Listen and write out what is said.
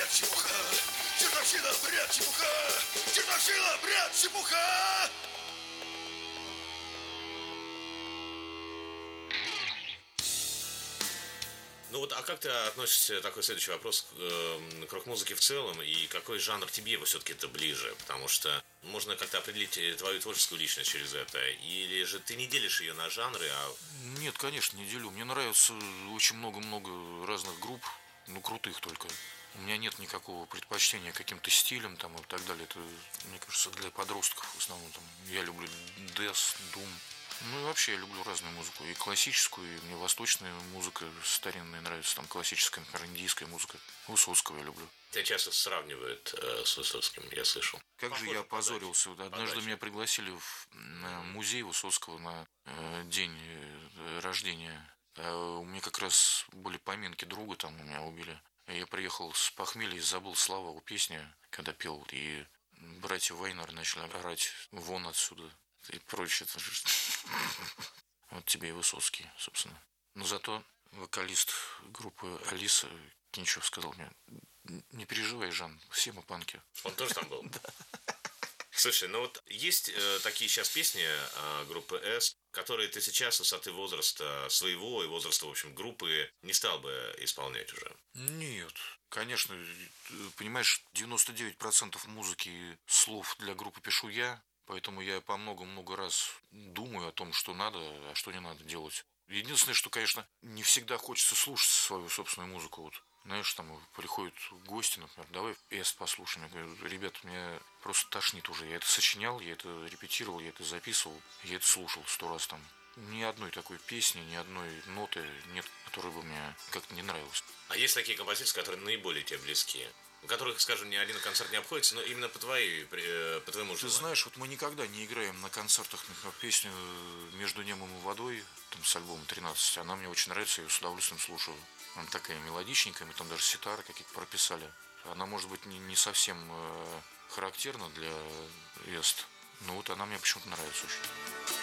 бред, чепуха. Чертовщина, бред, чепуха. Чертовщина, бред, чепуха. Ну вот, а как ты относишься, такой следующий вопрос, к рок-музыке в целом, и какой жанр тебе все-таки это ближе? Потому что можно как-то определить твою творческую личность через это, или же ты не делишь ее на жанры, а... Нет, конечно, не делю. Мне нравится очень много-много разных групп, ну, крутых только. У меня нет никакого предпочтения каким-то стилям там и так далее. Это, мне кажется, для подростков в основном. Там, я люблю Death, Doom. Ну и вообще я люблю разную музыку. И классическую, и мне восточная музыка старинная нравится. Там классическая, например, индийская музыка. Высоцкого я люблю. Тебя часто сравнивают с Высоцким, я слышал. Как же я опозорился. Вот однажды меня пригласили в музей Высоцкого на день рождения. А у меня как раз были поминки друга, там у меня убили. Я приехал с похмелья и забыл слова у песни, когда пел. И братья Вейнер начали орать «Вон отсюда» и прочее. Вот тебе и Высоцкий, собственно. Но зато вокалист группы Алиса Кинчев сказал мне: не переживай, Жан, все мы панки. Он тоже там был? Да. Слушай, ну вот есть такие сейчас песни группы С, которые ты сейчас с высоты возраста своего и возраста, в общем, группы не стал бы исполнять уже? Нет, конечно, понимаешь, 99% музыки, слов для группы пишу я, поэтому я по много-много раз думаю о том, что надо, а что не надо делать. Единственное, что, конечно, не всегда хочется слушать свою собственную музыку. Вот, знаешь, там приходят гости, например, давай Эст послушаем. Я говорю: ребят, меня просто тошнит уже. Я это сочинял, я это репетировал, я это записывал, я это слушал 100 раз там. Ни одной такой песни, ни одной ноты нет, которая бы мне как-то не нравилась. А есть такие композиции, которые наиболее тебе близки? У которых, скажем, ни один концерт не обходится, но именно по твоему желанию. Ты знаешь, вот мы никогда не играем на концертах, например, песню «Между небом и водой», там, с альбома 13. Она мне очень нравится, я ее с удовольствием слушаю. Она такая мелодичненькая, мы там даже ситары какие-то прописали. Она, может быть, не совсем характерна для Эст, но вот она мне почему-то нравится очень.